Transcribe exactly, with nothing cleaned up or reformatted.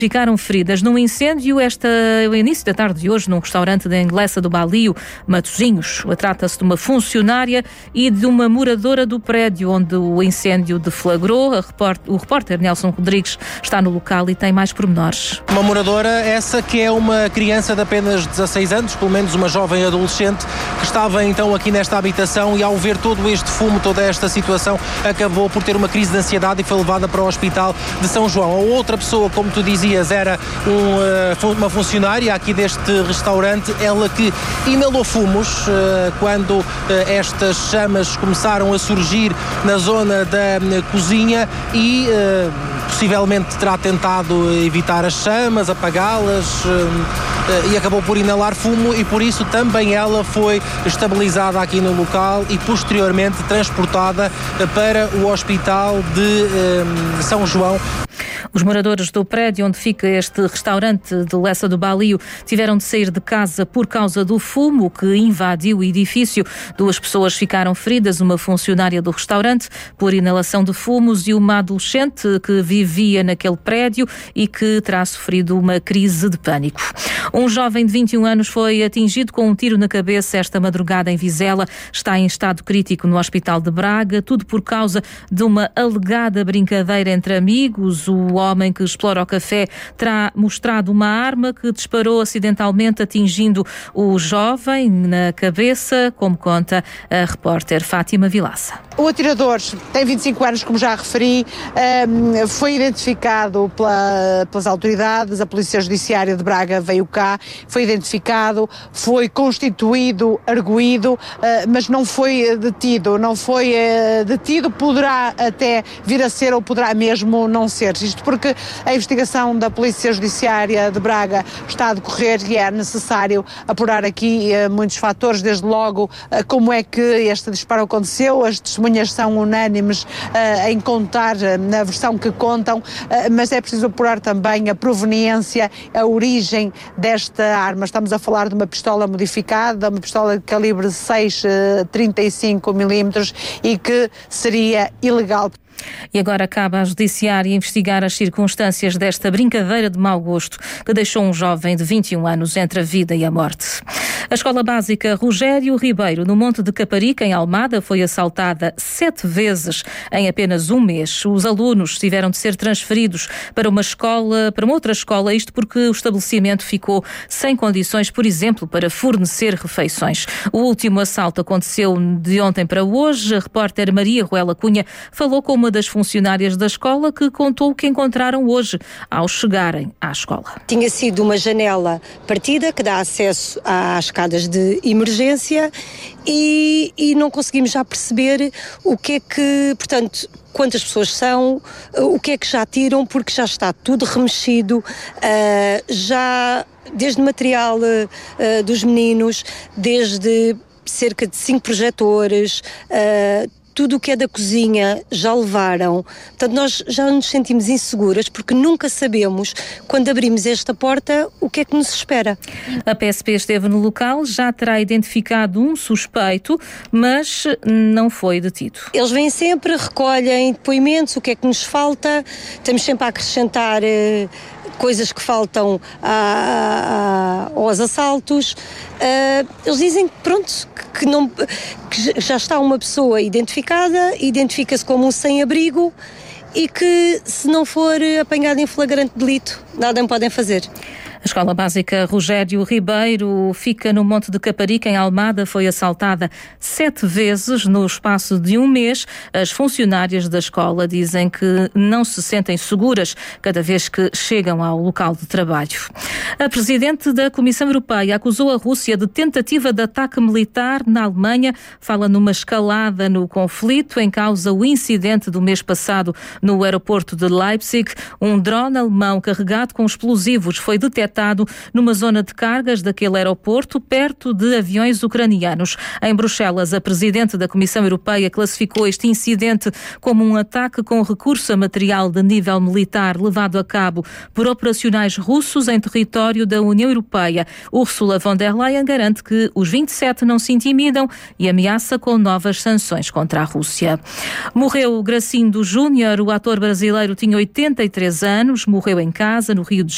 Ficaram feridas num incêndio esta, o início da tarde de hoje num restaurante da Englessa do Balio, Matosinhos. Trata-se de uma funcionária e de uma moradora do prédio onde o incêndio deflagrou. A repórter, o repórter Nelson Rodrigues está no local e tem mais pormenores. Uma moradora, essa que é uma criança de apenas dezasseis anos, pelo menos uma jovem adolescente, que estava então aqui nesta habitação e ao ver todo este fumo, toda esta situação, acabou por ter uma crise de ansiedade e foi levada para o hospital de São João. A outra pessoa, como tu dizias, era um, uma funcionária aqui deste restaurante, ela que inalou fumos quando estas chamas começaram a surgir na zona da cozinha e possivelmente terá tentado evitar as chamas, apagá-las e acabou por inalar fumo e por isso também ela foi estabilizada aqui no local e posteriormente transportada para o hospital de São João. Os moradores do prédio onde fica este restaurante de Lessa do Balio tiveram de sair de casa por causa do fumo que invadiu o edifício. Duas pessoas ficaram feridas, uma funcionária do restaurante por inalação de fumos e uma adolescente que vivia naquele prédio e que terá sofrido uma crise de pânico. Um jovem de vinte e um anos foi atingido com um tiro na cabeça esta madrugada em Vizela. Está em estado crítico no Hospital de Braga, tudo por causa de uma alegada brincadeira entre amigos. O homem que explora o café terá mostrado uma arma que disparou acidentalmente, atingindo o jovem na cabeça, como conta a repórter Fátima Vilaça. O atirador tem vinte e cinco anos, como já referi, foi identificado pela, pelas autoridades, a Polícia Judiciária de Braga veio cá, foi identificado, foi constituído, arguído, mas não foi detido, não foi detido, poderá até vir a ser ou poderá mesmo não ser. Isto porque a investigação da Polícia Judiciária de Braga está a decorrer e é necessário apurar aqui muitos fatores, desde logo como é que este disparo aconteceu. As testemunhas são unânimes uh, em contar uh, na versão que contam, uh, mas é preciso apurar também a proveniência, a origem desta arma. Estamos a falar de uma pistola modificada, uma pistola de calibre seis vírgula trinta e cinco milímetros e que seria ilegal. E agora cabe à Judiciária investigar as circunstâncias desta brincadeira de mau gosto que deixou um jovem de vinte e um anos entre a vida e a morte. A Escola Básica Rogério Ribeiro, no Monte de Caparica, em Almada, foi assaltada sete vezes em apenas um mês. Os alunos tiveram de ser transferidos para uma escola, para uma outra escola, isto porque o estabelecimento ficou sem condições, por exemplo, para fornecer refeições. O último assalto aconteceu de ontem para hoje. A repórter Maria Ruela Cunha falou com uma das funcionárias da escola que contou o que encontraram hoje ao chegarem à escola. Tinha sido uma janela partida que dá acesso às escadas de emergência e, e não conseguimos já perceber o que é que, portanto, quantas pessoas são, o que é que já tiram, porque já está tudo remexido, uh, já desde material uh, dos meninos, desde cerca de cinco projetores, uh, tudo o que é da cozinha já levaram. Portanto, nós já nos sentimos inseguras porque nunca sabemos, quando abrimos esta porta, o que é que nos espera. A P S P esteve no local, já terá identificado um suspeito, mas não foi detido. Eles vêm sempre, recolhem depoimentos, o que é que nos falta, estamos sempre a acrescentar eh, coisas que faltam a, a, aos assaltos. Uh, eles dizem que, pronto, que, não, que já está uma pessoa identificada, identifica-se como um sem-abrigo e que, se não for apanhado em flagrante delito, nada podem fazer. A Escola Básica Rogério Ribeiro fica no Monte de Caparica, em Almada. Foi assaltada sete vezes no espaço de um mês. As funcionárias da escola dizem que não se sentem seguras cada vez que chegam ao local de trabalho. A Presidente da Comissão Europeia acusou a Rússia de tentativa de ataque militar na Alemanha. Fala numa escalada no conflito. Em causa o incidente do mês passado no aeroporto de Leipzig. Um drone alemão carregado com explosivos foi detectado numa zona de cargas daquele aeroporto, perto de aviões ucranianos. Em Bruxelas, a Presidente da Comissão Europeia classificou este incidente como um ataque com recurso a material de nível militar levado a cabo por operacionais russos em território da União Europeia. Ursula von der Leyen garante que os vinte e sete não se intimidam e ameaça com novas sanções contra a Rússia. Morreu Gracindo Júnior, o ator brasileiro tinha oitenta e três anos, morreu em casa, no Rio de Janeiro.